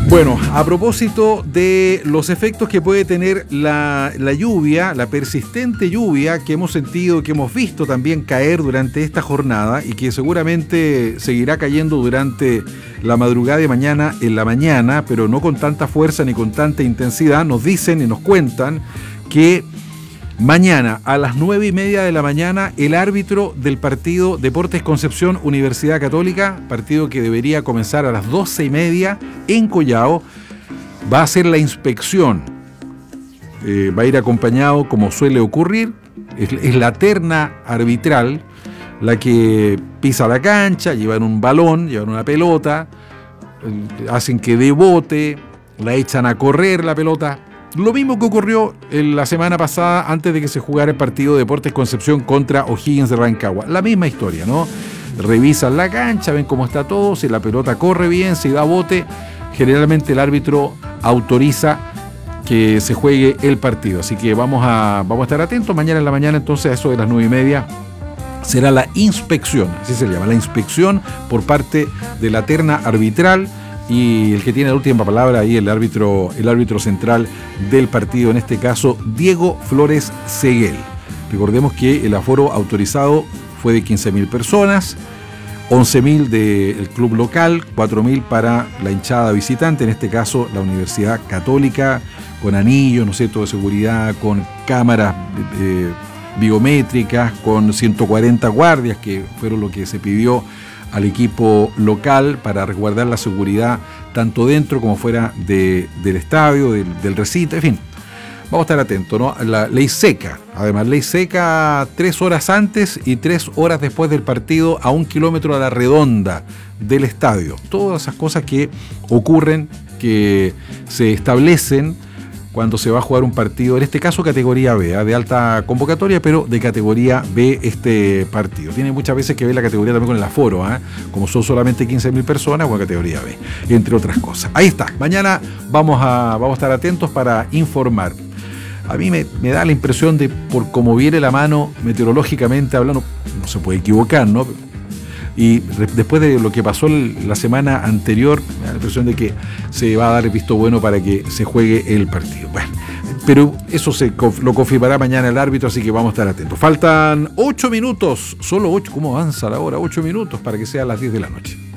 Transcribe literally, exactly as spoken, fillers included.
Bueno, a propósito de los efectos que puede tener la, la lluvia, la persistente lluvia que hemos sentido, que hemos visto también caer durante esta jornada y que seguramente seguirá cayendo durante la madrugada de mañana en la mañana, pero no con tanta fuerza ni con tanta intensidad, nos dicen y nos cuentan que mañana a las nueve y media de la mañana el árbitro del partido Deportes Concepción Universidad Católica, partido que debería comenzar a las doce y media en Collao, va a hacer la inspección. Eh, va a ir acompañado, como suele ocurrir, es, es la terna arbitral la que pisa la cancha, llevan un balón, llevan una pelota, eh, hacen que dé bote, la echan a correr la pelota. Lo mismo que ocurrió en la semana pasada antes de que se jugara el partido Deportes Concepción contra O'Higgins de Rancagua. La misma historia, ¿no? Revisan la cancha, ven cómo está todo, si la pelota corre bien, si da bote, generalmente el árbitro autoriza que se juegue el partido. Así que vamos a, vamos a estar atentos. Mañana en la mañana, entonces, a eso de las nueve y media, será la inspección, así se llama, la inspección por parte de la terna arbitral. Y el que tiene la última palabra ahí, el árbitro, el árbitro central del partido, en este caso, Diego Flores Seguel. Recordemos que el aforo autorizado fue de quince mil personas, once mil del club local, cuatro mil para la hinchada visitante, en este caso la Universidad Católica, con anillos, ¿no es cierto?, de seguridad, con cámaras eh, biométricas, con ciento cuarenta guardias, que fueron lo que se pidió al equipo local para resguardar la seguridad tanto dentro como fuera de, del estadio, del, del recinto, en fin. Vamos a estar atentos, ¿no? La ley seca, además, ley seca tres horas antes y tres horas después del partido a un kilómetro a la redonda del estadio. Todas esas cosas que ocurren, que se establecen cuando se va a jugar un partido, en este caso categoría B, ¿eh? de alta convocatoria, pero de categoría B este partido. Tiene muchas veces que ver la categoría también con el aforo, ¿eh? como son solamente quince mil personas, o categoría B, entre otras cosas. Ahí está, mañana vamos a, vamos a estar atentos para informar. A mí me, me da la impresión de, por cómo viene la mano meteorológicamente hablando, no se puede equivocar, ¿no? Y después de lo que pasó la semana anterior, me da la impresión de que se va a dar el visto bueno para que se juegue el partido. Bueno, pero eso se lo confirmará mañana el árbitro, así que vamos a estar atentos. Faltan ocho minutos, solo ocho, ¿cómo avanza la hora? Ocho minutos para que sea las diez de la noche.